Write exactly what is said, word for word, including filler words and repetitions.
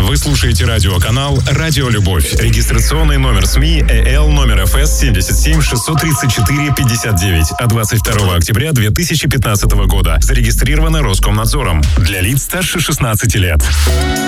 Вы слушаете радиоканал «Радио Любовь». Регистрационный номер СМИ ЭЛ номер эф эс семь семь шесть три четыре пять девять от двадцать второго октября две тысячи пятнадцатого года. Зарегистрировано Роскомнадзором. Для лиц старше шестнадцати лет.